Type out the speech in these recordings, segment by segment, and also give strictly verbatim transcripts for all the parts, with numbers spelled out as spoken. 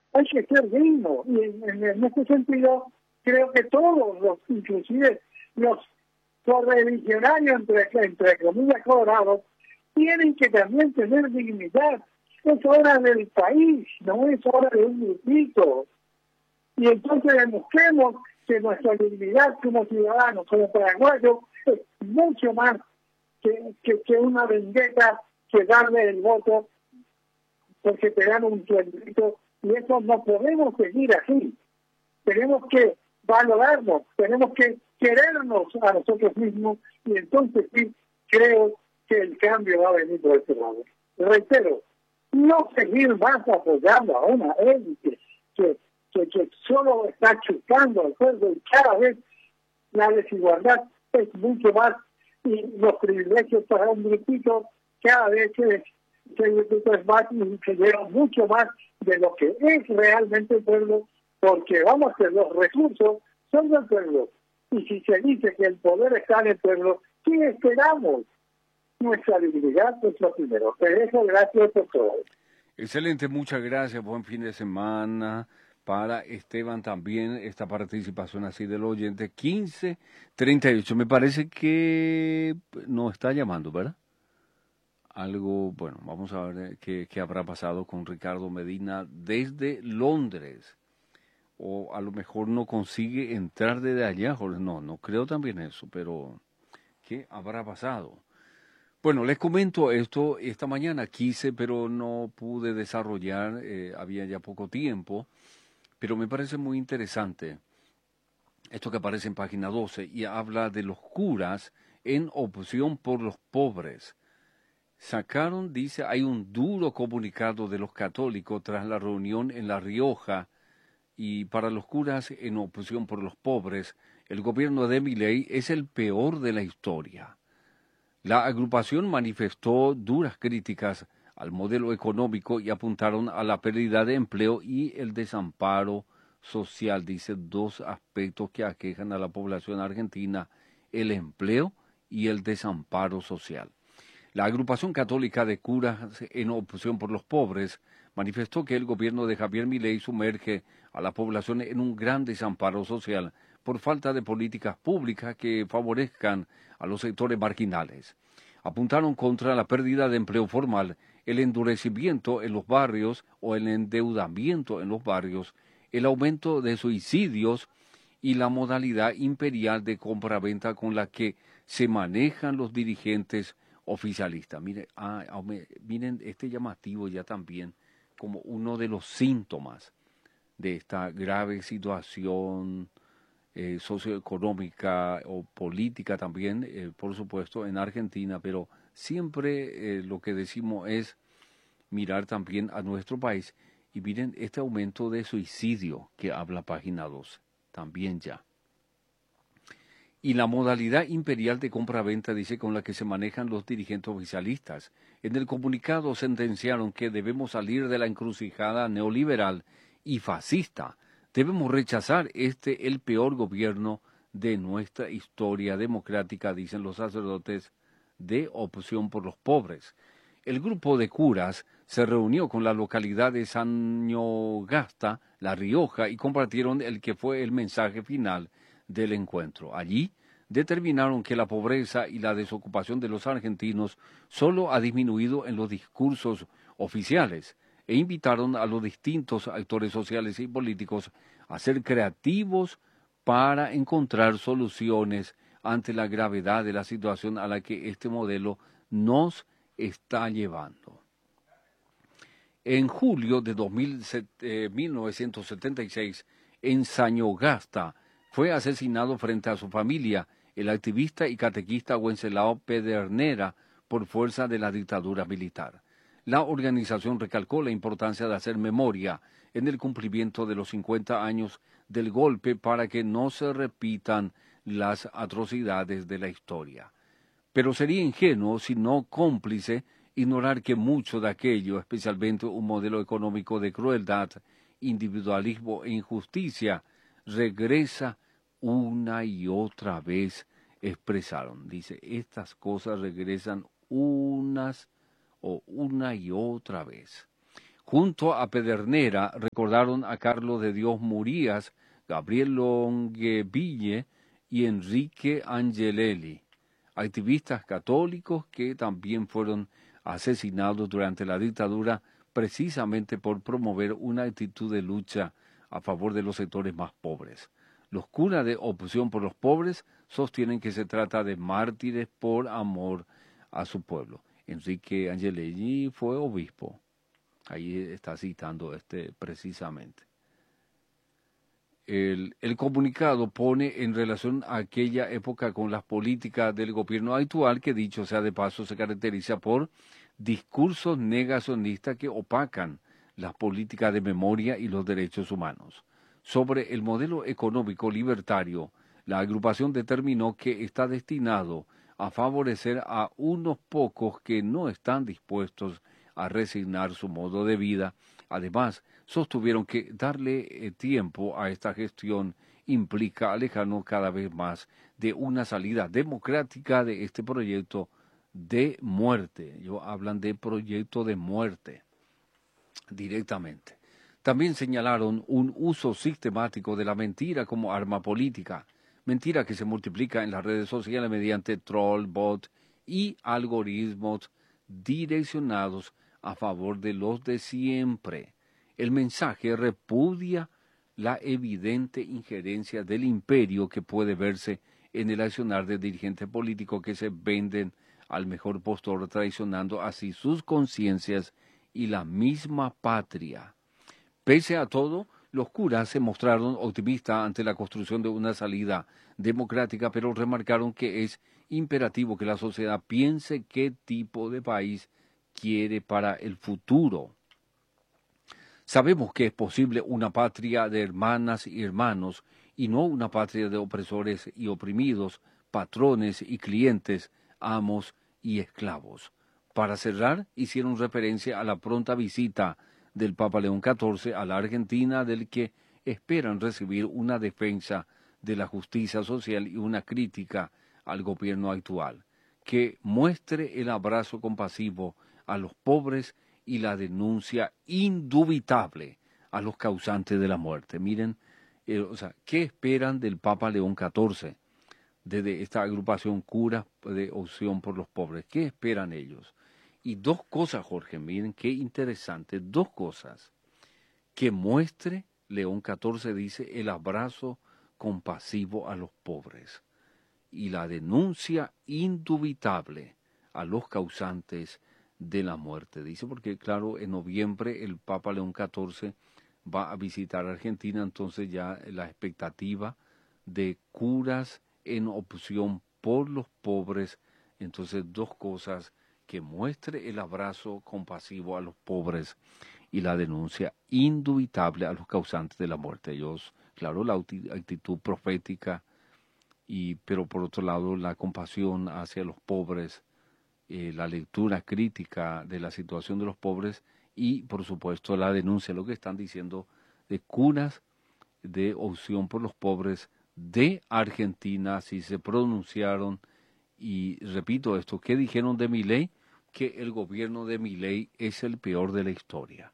hay que ser digno. Y en, en, en este sentido, creo que todos los, inclusive los correligionarios, entre, entre comillas, colorados, tienen que también tener dignidad. Es hora del país, no es hora de un grupito. Y entonces demostremos que nuestra dignidad como ciudadanos, como paraguayos, es mucho más que, que, que una vendetta que darle el voto porque te dan un sueldito, y eso no podemos seguir así. Tenemos que valorarnos, tenemos que querernos a nosotros mismos, y entonces sí creo que el cambio va a venir por este lado. Reitero, no seguir más apoyando a una élite que, que, que solo está chupando al pueblo, y cada vez la desigualdad es mucho más, y los privilegios para un grupito cada vez es es más, y se lleva mucho más de lo que es realmente el pueblo, porque vamos a que los recursos son del pueblo, y si se dice que el poder está en el pueblo, ¿qué esperamos? Nuestra dignidad es lo primero. Te dejo, gracias por todo. Excelente, muchas gracias, buen fin de semana para Esteban también, esta participación así del oyente. Quince treinta y ocho, me parece que nos está llamando, ¿verdad? Algo, bueno, vamos a ver qué, qué habrá pasado con Ricardo Medina desde Londres. O a lo mejor no consigue entrar desde allá. No, no creo también eso, pero ¿qué habrá pasado? Bueno, les comento esto esta mañana. Quise, pero no pude desarrollar, eh, había ya poco tiempo. Pero me parece muy interesante esto que aparece en página doce y habla de los curas en opción por los pobres. Sacaron, dice, hay un duro comunicado de los católicos tras la reunión en La Rioja, y para los curas en oposición por los pobres, el gobierno de Milei es el peor de la historia. La agrupación manifestó duras críticas al modelo económico y apuntaron a la pérdida de empleo y el desamparo social, dice, dos aspectos que aquejan a la población argentina, el empleo y el desamparo social. La agrupación católica de curas en oposición por los pobres manifestó que el gobierno de Javier Milei sumerge a la población en un gran desamparo social por falta de políticas públicas que favorezcan a los sectores marginales. Apuntaron contra la pérdida de empleo formal, el endurecimiento en los barrios o el endeudamiento en los barrios, el aumento de suicidios y la modalidad imperial de compra-venta con la que se manejan los dirigentes oficialista. Miren, ah, miren este llamativo ya también como uno de los síntomas de esta grave situación eh, socioeconómica o política también, eh, por supuesto, en Argentina, pero siempre eh, lo que decimos es mirar también a nuestro país y miren este aumento de suicidio que habla página doce, también ya. Y la modalidad imperial de compra-venta, dice, con la que se manejan los dirigentes oficialistas. En el comunicado sentenciaron que debemos salir de la encrucijada neoliberal y fascista. Debemos rechazar este el peor gobierno de nuestra historia democrática, dicen los sacerdotes de opción por los pobres. El grupo de curas se reunió con la localidad de Sañogasta, La Rioja, y compartieron el que fue el mensaje final del encuentro. Allí determinaron que la pobreza y la desocupación de los argentinos solo ha disminuido en los discursos oficiales e invitaron a los distintos actores sociales y políticos a ser creativos para encontrar soluciones ante la gravedad de la situación a la que este modelo nos está llevando. En julio de dos mil, eh, mil novecientos setenta y seis, en Sañogasta, fue asesinado frente a su familia el activista y catequista Wenceslao Pedernera por fuerza de la dictadura militar. La organización recalcó la importancia de hacer memoria en el cumplimiento de los cincuenta años del golpe para que no se repitan las atrocidades de la historia. Pero sería ingenuo, si no cómplice, ignorar que mucho de aquello, especialmente un modelo económico de crueldad, individualismo e injusticia, regresa una y otra vez, expresaron. Dice, estas cosas regresan unas o una y otra vez. Junto a Pedernera recordaron a Carlos de Dios Murías, Gabriel Longueville y Enrique Angelelli, activistas católicos que también fueron asesinados durante la dictadura precisamente por promover una actitud de lucha a favor de los sectores más pobres. Los curas de Opción por los Pobres sostienen que se trata de mártires por amor a su pueblo. Enrique Angelelli fue obispo. Ahí está citando este precisamente. El, el comunicado pone en relación a aquella época con las políticas del gobierno actual, que dicho sea de paso se caracteriza por discursos negacionistas que opacan las políticas de memoria y los derechos humanos. Sobre el modelo económico libertario, la agrupación determinó que está destinado a favorecer a unos pocos que no están dispuestos a resignar su modo de vida. Además, sostuvieron que darle eh, tiempo a esta gestión implica alejarnos cada vez más de una salida democrática de este proyecto de muerte. Ellos hablan de proyecto de muerte directamente. También señalaron un uso sistemático de la mentira como arma política, mentira que se multiplica en las redes sociales mediante troll, bot y algoritmos direccionados a favor de los de siempre. El mensaje repudia la evidente injerencia del imperio que puede verse en el accionar de dirigentes políticos que se venden al mejor postor, traicionando así sus conciencias y la misma patria. Pese a todo, los curas se mostraron optimistas ante la construcción de una salida democrática, pero remarcaron que es imperativo que la sociedad piense qué tipo de país quiere para el futuro. Sabemos que es posible una patria de hermanas y hermanos y no una patria de opresores y oprimidos, patrones y clientes, amos y esclavos. Para cerrar, hicieron referencia a la pronta visita del Papa León catorce a la Argentina, del que esperan recibir una defensa de la justicia social y una crítica al gobierno actual, que muestre el abrazo compasivo a los pobres y la denuncia indubitable a los causantes de la muerte. Miren, eh, o sea, ¿qué esperan del Papa León catorce, desde esta agrupación Cura de Opción por los Pobres? ¿Qué esperan ellos? Y dos cosas, Jorge, miren qué interesante, dos cosas. Que muestre, León catorce dice, el abrazo compasivo a los pobres y la denuncia indubitable a los causantes de la muerte. Dice, porque claro, en noviembre el Papa León catorce va a visitar Argentina, entonces ya la expectativa de curas en opción por los pobres, entonces dos cosas, que muestre el abrazo compasivo a los pobres y la denuncia indubitable a los causantes de la muerte. Ellos, claro, la actitud profética, y, pero por otro lado la compasión hacia los pobres, eh, la lectura crítica de la situación de los pobres y por supuesto la denuncia, lo que están diciendo de curas de Opción por los Pobres de Argentina, así se pronunciaron. Y repito esto, ¿qué dijeron de Milei? Que el gobierno de Milei es el peor de la historia.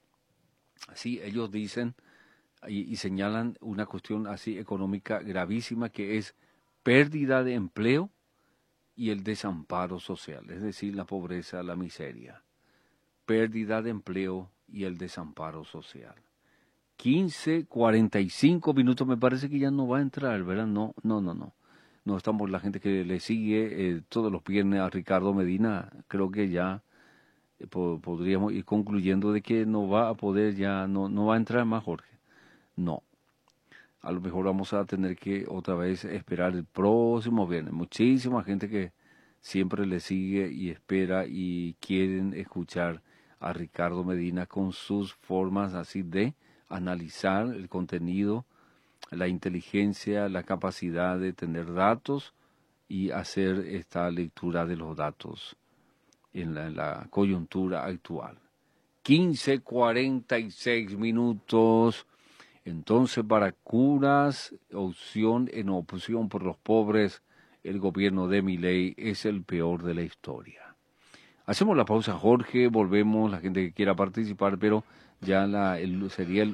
Así ellos dicen y, y señalan una cuestión así económica gravísima, que es pérdida de empleo y el desamparo social, es decir, la pobreza, la miseria. Pérdida de empleo y el desamparo social. quince cuarenta y cinco minutos, me parece que ya no va a entrar, ¿verdad? No, no, no, no. No estamos, la gente que le sigue eh, todos los viernes a Ricardo Medina, creo que ya eh, po podríamos ir concluyendo de que no va a poder ya, no, no va a entrar más Jorge. No. A lo mejor vamos a tener que otra vez esperar el próximo viernes. Muchísima gente que siempre le sigue y espera y quieren escuchar a Ricardo Medina con sus formas así de analizar el contenido, la inteligencia, la capacidad de tener datos y hacer esta lectura de los datos en la, en la coyuntura actual. quince cuarenta y seis minutos. Entonces, para curas, opción en opción por los pobres, el gobierno de Milei es el peor de la historia. Hacemos la pausa, Jorge, volvemos, la gente que quiera participar, pero ya la, el, sería el